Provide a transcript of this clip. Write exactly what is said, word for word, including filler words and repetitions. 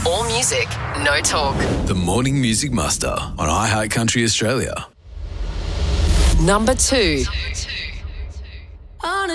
All music, no talk. The Morning Music Muster on iHeart Country Australia. Number two.